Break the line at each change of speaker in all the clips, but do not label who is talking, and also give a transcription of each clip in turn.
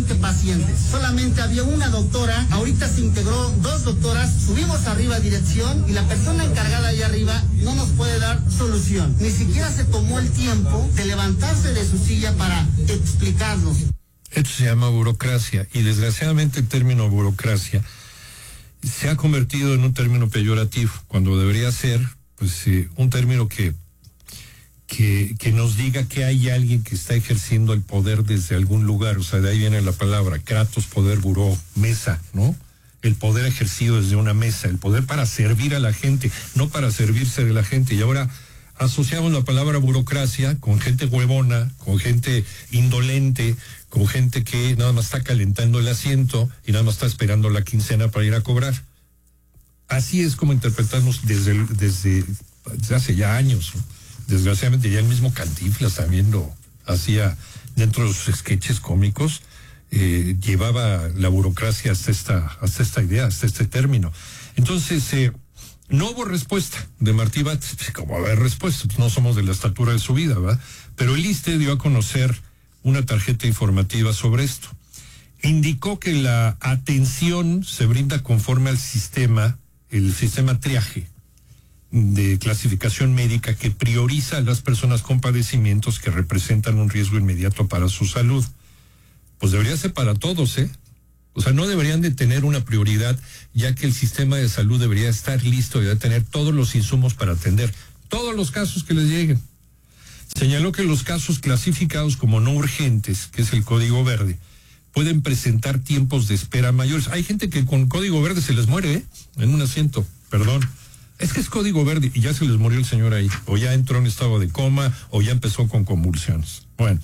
20 pacientes. Solamente había una doctora, ahorita se integró 2 doctoras, subimos arriba a dirección y la persona encargada allá arriba no nos puede dar solución. Ni siquiera se tomó el tiempo de levantarse de su silla para explicarnos.
Esto se llama burocracia, y desgraciadamente el término burocracia se ha convertido en un término peyorativo, cuando debería ser un término que nos diga que hay alguien que está ejerciendo el poder desde algún lugar. O sea, de ahí viene la palabra kratos, poder, buró, mesa, ¿no? El poder ejercido desde una mesa, el poder para servir a la gente, no para servirse de la gente. Y ahora asociamos la palabra burocracia con gente huevona, con gente indolente, con gente que nada más está calentando el asiento y nada más está esperando la quincena para ir a cobrar. Así es como interpretamos desde hace ya años, ¿no? Desgraciadamente ya el mismo Cantinflas también lo hacía dentro de sus sketches cómicos, llevaba la burocracia hasta esta idea, hasta este término. Entonces, no hubo respuesta de Martí Batres. ¿Cómo va a haber respuesta? Pues no somos de la estatura de su vida, ¿verdad? Pero el ISSSTE dio a conocer una tarjeta informativa sobre esto. Indicó que la atención se brinda conforme al sistema, el sistema triaje de clasificación médica que prioriza a las personas con padecimientos que representan un riesgo inmediato para su salud. Pues debería ser para todos, ¿eh? O sea, no deberían de tener una prioridad, ya que el sistema de salud debería estar listo y debería tener todos los insumos para atender todos los casos que les lleguen. Señaló que los casos clasificados como no urgentes, que es el código verde, pueden presentar tiempos de espera mayores. Hay gente que con código verde se les muere, en un asiento, perdón. Es que es código verde y ya se les murió el señor ahí, o ya entró en estado de coma, o ya empezó con convulsiones. Bueno,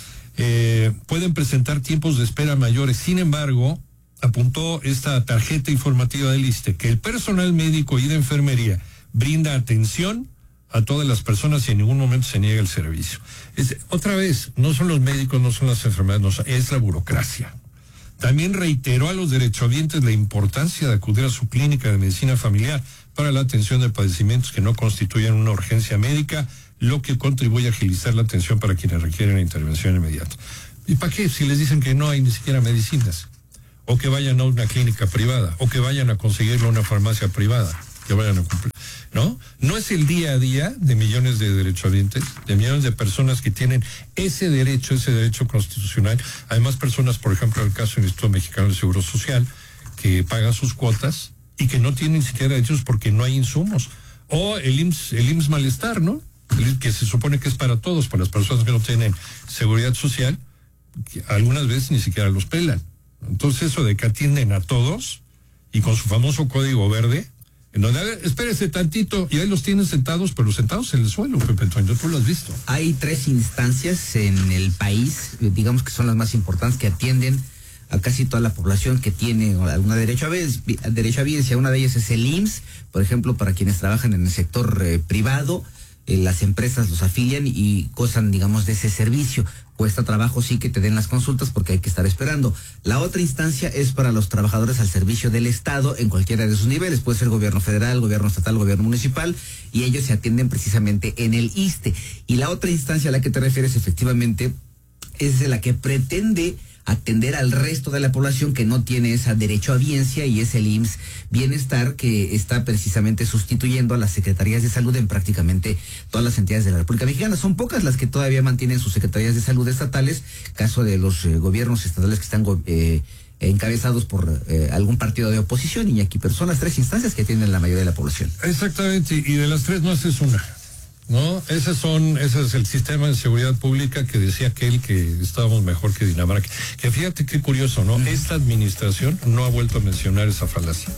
pueden presentar tiempos de espera mayores. Sin embargo, apuntó esta tarjeta informativa del ISSSTE que el personal médico y de enfermería brinda atención a todas las personas y en ningún momento se niega el servicio. Otra vez, no son los médicos, no son las enfermedades, no, es la burocracia. También reiteró a los derechohabientes la importancia de acudir a su clínica de medicina familiar para la atención de padecimientos que no constituyan una urgencia médica, lo que contribuye a agilizar la atención para quienes requieren intervención inmediata. ¿Y para qué? Si les dicen que no hay ni siquiera medicinas, o que vayan a una clínica privada, o que vayan a conseguirlo a una farmacia privada, que vayan a cumplir, ¿no? No es el día a día de millones de derechohabientes, de millones de personas que tienen ese derecho constitucional. Además, personas, por ejemplo, en el caso del Instituto Mexicano del Seguro Social, que pagan sus cuotas y que no tienen ni siquiera derechos porque no hay insumos. O el IMSS Malestar, ¿no? Que se supone que es para todos, para las personas que no tienen seguridad social, que algunas veces ni siquiera los pelan. Entonces, eso de que atienden a todos y con su famoso código verde, en donde, a ver, espérese tantito, y ahí los tienen sentados, pero sentados en el suelo, Pepe Antonio, tú lo has visto.
Hay 3 instancias en el país, digamos que son las más importantes, que atienden a casi toda la población que tiene alguna derechohabiencia. Una de ellas es el IMSS, por ejemplo, para quienes trabajan en el sector privado, las empresas los afilian y gozan, digamos, de ese servicio. Cuesta trabajo sí que te den las consultas porque hay que estar esperando. La otra instancia es para los trabajadores al servicio del Estado en cualquiera de sus niveles. Puede ser gobierno federal, gobierno estatal, gobierno municipal, y ellos se atienden precisamente en el ISSSTE. Y la otra instancia a la que te refieres efectivamente es de la que pretende atender al resto de la población que no tiene esa derechohabiencia, y es el IMSS Bienestar, que está precisamente sustituyendo a las secretarías de salud en prácticamente todas las entidades de la República Mexicana. Son pocas las que todavía mantienen sus secretarías de salud estatales, caso de los gobiernos estatales que están encabezados por algún partido de oposición, Iñaki, pero son las 3 instancias que atienden la mayoría de la población.
Exactamente, y de las 3 no haces una, ¿no? Ese es el sistema de seguridad pública que decía aquel que estábamos mejor que Dinamarca. Que fíjate qué curioso, ¿no? Esta administración no ha vuelto a mencionar esa falacia.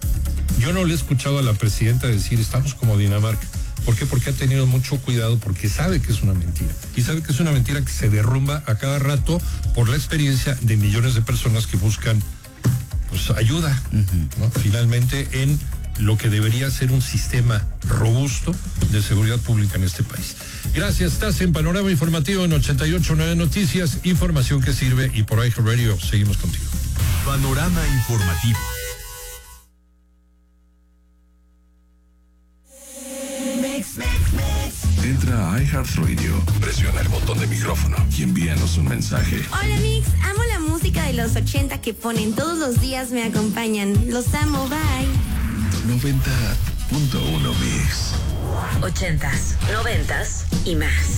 Yo no le he escuchado a la presidenta decir estamos como Dinamarca. ¿Por qué? Porque ha tenido mucho cuidado, porque sabe que es una mentira. Y sabe que es una mentira que se derrumba a cada rato por la experiencia de millones de personas que buscan pues ayuda, ¿no? Finalmente en lo que debería ser un sistema robusto de seguridad pública en este país. Gracias, estás en Panorama Informativo en 88.9 Noticias, información que sirve, y por iHeartRadio seguimos contigo.
Panorama Informativo. Entra a iHeartRadio, presiona el botón de micrófono y envíanos un mensaje.
Hola Mix, amo la música de los los 80 que ponen todos los días me acompañan. Los amo, bye.
90.1 Mix.
80s, 90s y más.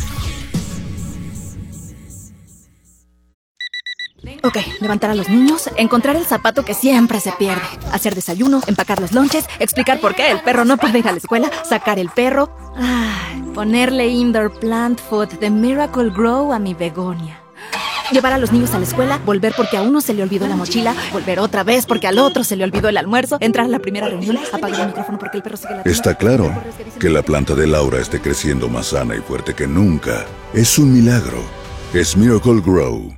Ok, levantar a los niños, encontrar el zapato que siempre se pierde, hacer desayuno, empacar los lonches, explicar por qué el perro no puede ir a la escuela, sacar el perro, ponerle indoor plant food de Miracle Grow a mi begonia. Llevar a los niños a la escuela, volver porque a uno se le olvidó la mochila, volver otra vez porque al otro se le olvidó el almuerzo, entrar a la primera reunión, apagar el micrófono porque el perro sigue ladrando.
Está claro que la planta de Laura esté creciendo más sana y fuerte que nunca. Es un milagro. Es Miracle Grow.